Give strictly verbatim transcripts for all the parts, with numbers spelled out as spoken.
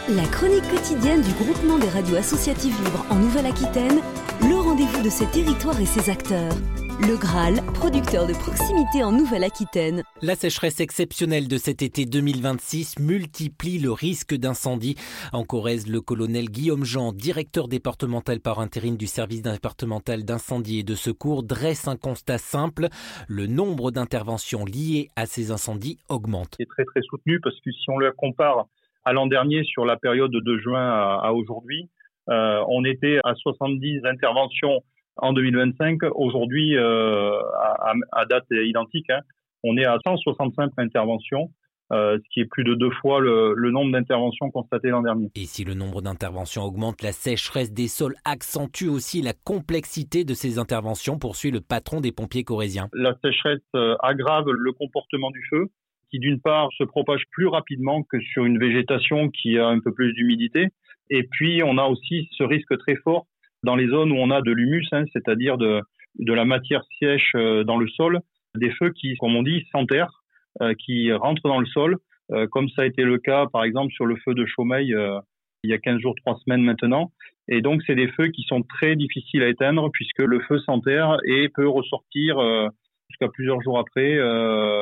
La chronique quotidienne du groupement des radios associatives libres en Nouvelle-Aquitaine, le rendez-vous de ses territoires et ses acteurs. Le Graal, producteur de proximité en Nouvelle-Aquitaine. La sécheresse exceptionnelle de cet été deux mille vingt-six multiplie le risque d'incendie. En Corrèze, le colonel Guillaume Jean, directeur départemental par intérim du service départemental d'incendie et de secours, dresse un constat simple. Le nombre d'interventions liées à ces incendies augmente. C'est très très soutenu parce que si on le compare à l'an dernier sur la période de juin à, à aujourd'hui, euh, on était à soixante-dix interventions en deux mille vingt-cinq. Aujourd'hui, euh, à, à date identique, hein, on est à cent soixante-cinq interventions, euh, ce qui est plus de deux fois le, le nombre d'interventions constatées l'an dernier. Et si le nombre d'interventions augmente, la sécheresse des sols accentue aussi la complexité de ces interventions, poursuit le patron des pompiers corréziens. La sécheresse euh, aggrave le comportement du feu, qui d'une part se propage plus rapidement que sur une végétation qui a un peu plus d'humidité. Et puis, on a aussi ce risque très fort dans les zones où on a de l'humus, hein, c'est-à-dire de, de la matière sèche euh, dans le sol, des feux qui, comme on dit, s'enterrent, euh, qui rentrent dans le sol, euh, comme ça a été le cas, par exemple, sur le feu de Chaumeil, euh, il y a quinze jours, trois semaines maintenant. Et donc, c'est des feux qui sont très difficiles à éteindre puisque le feu s'enterre et peut ressortir euh, jusqu'à plusieurs jours après, euh,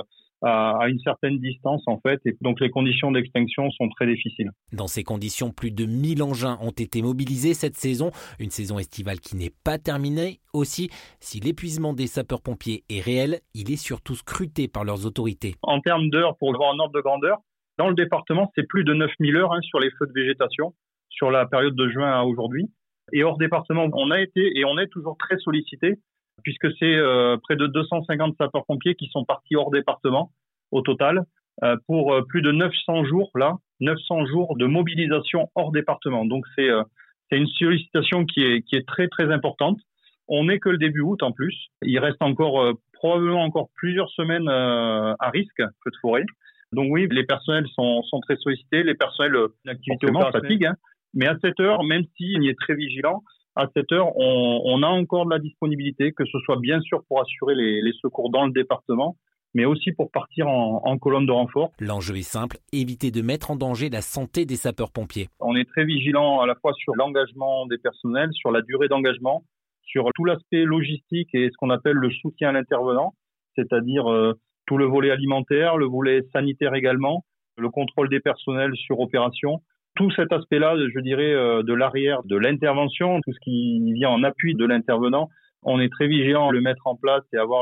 à une certaine distance en fait, et donc les conditions d'extinction sont très difficiles. Dans ces conditions, plus de mille engins ont été mobilisés cette saison, une saison estivale qui n'est pas terminée. Aussi, si l'épuisement des sapeurs-pompiers est réel, il est surtout scruté par leurs autorités. En termes d'heures, pour avoir un ordre de grandeur, dans le département, c'est plus de neuf mille heures hein, sur les feux de végétation, sur la période de juin à aujourd'hui. Et hors département, on a été et on est toujours très sollicité, puisque c'est euh, près de deux cent cinquante sapeurs-pompiers qui sont partis hors département au total, euh, pour euh, plus de neuf cents jours, là, neuf cents jours de mobilisation hors département. Donc c'est, euh, c'est une sollicitation qui est, qui est très très importante. On n'est que le début août en plus. Il reste encore euh, probablement encore plusieurs semaines euh, à risque, feu de forêt. Donc oui, les personnels sont, sont très sollicités, les personnels euh, une activité fatigue, hein. Mais à cette heure, même s'il est très vigilant, à cette heure, on, on a encore de la disponibilité, que ce soit bien sûr pour assurer les, les secours dans le département, mais aussi pour partir en, en colonne de renfort. L'enjeu est simple, éviter de mettre en danger la santé des sapeurs-pompiers. On est très vigilant à la fois sur l'engagement des personnels, sur la durée d'engagement, sur tout l'aspect logistique et ce qu'on appelle le soutien à l'intervenant, c'est-à-dire euh, tout le volet alimentaire, le volet sanitaire également, le contrôle des personnels sur opération. Tout cet aspect-là, je dirais, de l'arrière de l'intervention, tout ce qui vient en appui de l'intervenant, on est très vigilant à le mettre en place et avoir